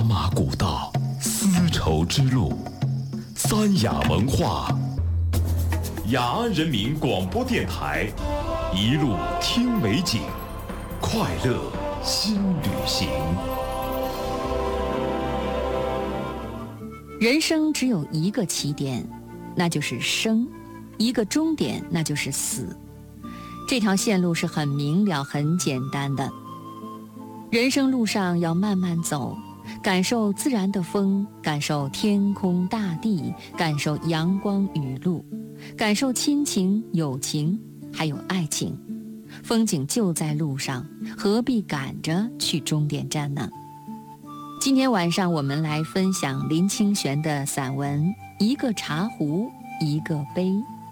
马古道，丝绸之路，三雅文化，雅安人民广播电台，一路听美景，快乐新旅行。 人生只有一个起点，那就是生；一个终点，那就是死。这条线路是很明了、很简单的。人生路上要慢慢走，感受自然的风，感受天空大地，感受阳光雨露，感受亲情、友情，还有爱情。风景就在路上，何必赶着去终点站呢？今天晚上我们来分享林清玄的散文《一个茶壶，一个杯》。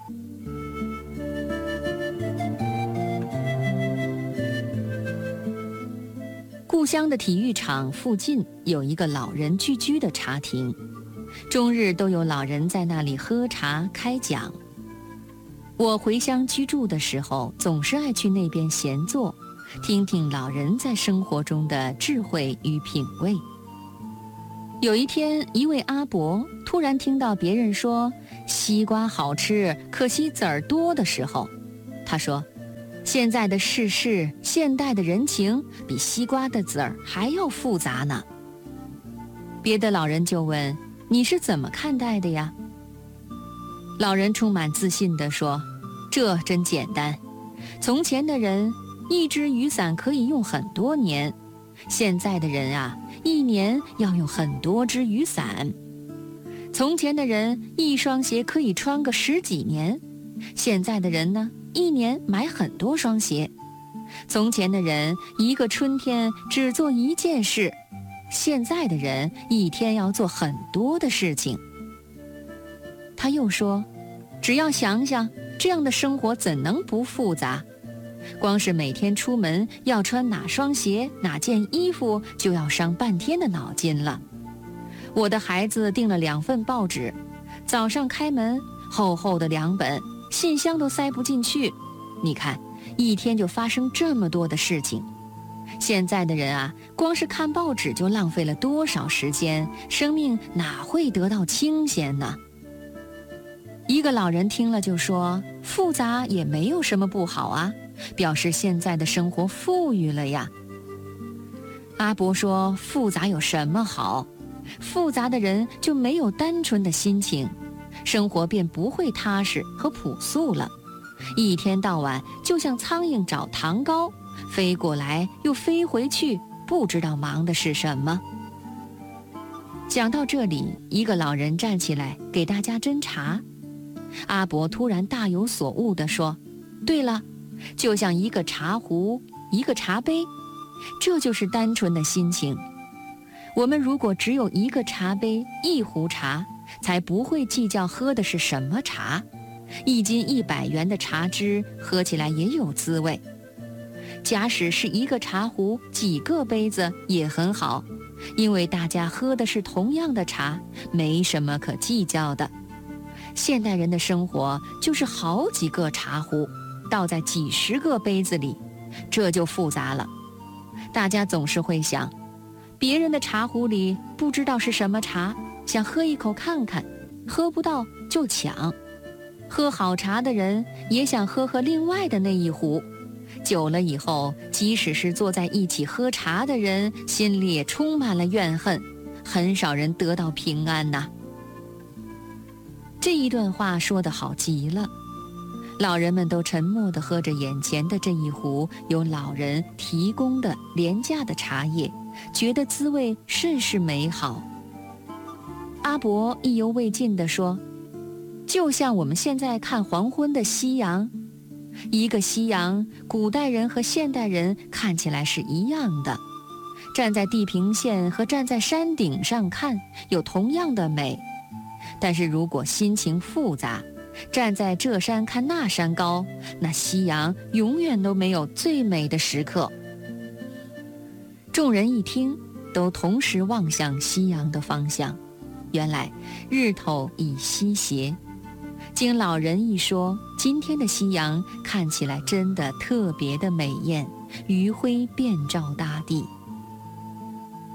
故乡的体育场附近有一个老人聚居的茶亭，终日都有老人在那里喝茶开讲。我回乡居住的时候，总是爱去那边闲坐，听听老人在生活中的智慧与品味。有一天，一位阿伯突然听到别人说西瓜好吃，可惜籽儿多的时候，他说，现在的世事，现代的人情比西瓜的籽儿还要复杂呢。别的老人就问，你是怎么看待的呀？老人充满自信地说，这真简单，从前的人一只雨伞可以用很多年，现在的人啊，一年要用很多只雨伞。从前的人一双鞋可以穿个10几年，现在的人呢，一年买很多双鞋。从前的人一个春天只做一件事，现在的人一天要做很多的事情。他又说，只要想想，这样的生活怎能不复杂？光是每天出门要穿哪双鞋、哪件衣服，就要伤半天的脑筋了。我的孩子订了2份报纸，早上开门，厚厚的2本，信箱都塞不进去。你看，一天就发生这么多的事情。现在的人啊，光是看报纸就浪费了多少时间，生命哪会得到清闲呢？一个老人听了就说，复杂也没有什么不好啊，表示现在的生活富裕了呀。阿伯说，复杂有什么好？复杂的人就没有单纯的心情，生活便不会踏实和朴素了。一天到晚就像苍蝇找糖糕，飞过来又飞回去，不知道忙的是什么。讲到这里，一个老人站起来给大家斟茶。阿伯突然大有所悟地说，对了，就像一个茶壶，一个茶杯，这就是单纯的心情。我们如果只有一个茶杯，一壶茶，才不会计较喝的是什么茶。1斤100元的茶汁喝起来也有滋味。假使是一个茶壶，几个杯子也很好，因为大家喝的是同样的茶，没什么可计较的。现代人的生活就是好几个茶壶倒在几十个杯子里，这就复杂了。大家总是会想，别人的茶壶里不知道是什么茶，想喝一口看看，喝不到就抢。喝好茶的人也想喝另外的那一壶，久了以后，即使是坐在一起喝茶的人，心里也充满了怨恨，很少人得到平安呐。这一段话说得好极了，老人们都沉默地喝着眼前的这一壶由老人提供的廉价的茶叶，觉得滋味甚是美好。阿伯意犹未尽地说，就像我们现在看黄昏的夕阳，一个夕阳，古代人和现代人看起来是一样的，站在地平线和站在山顶上看有同样的美。但是如果心情复杂，站在这山看那山高，那夕阳永远都没有最美的时刻。众人一听，都同时望向夕阳的方向，原来日头已西斜。经老人一说，今天的夕阳看起来真的特别的美艳，余晖遍照大地。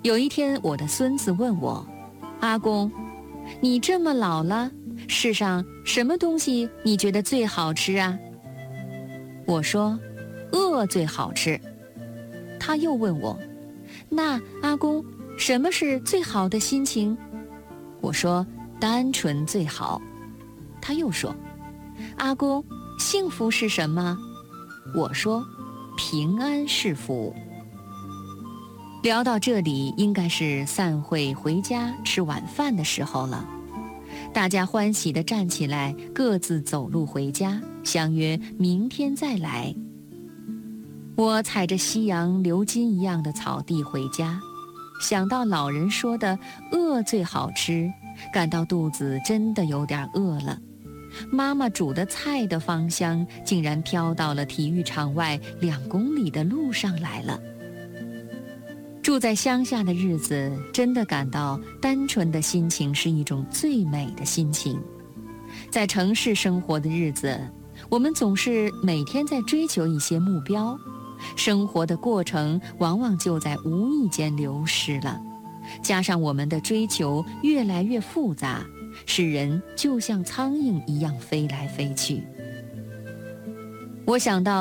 有一天，我的孙子问我：“阿公，你这么老了，世上什么东西你觉得最好吃啊？”我说：“饿最好吃。”他又问我：“那阿公，什么是最好的心情？”我说：“单纯最好。”他又说：“阿公，幸福是什么？”我说：“平安是福。”聊到这里，应该是散会回家吃晚饭的时候了。大家欢喜地站起来，各自走路回家，相约明天再来。我踩着夕阳流金一样的草地回家，想到老人说的饿最好吃，感到肚子真的有点饿了。妈妈煮的菜的芳香竟然飘到了体育场外2公里的路上来了。住在乡下的日子，真的感到单纯的心情是一种最美的心情。在城市生活的日子，我们总是每天在追求一些目标，生活的过程往往就在无意间流失了。加上我们的追求越来越复杂，使人就像苍蝇一样飞来飞去。我想到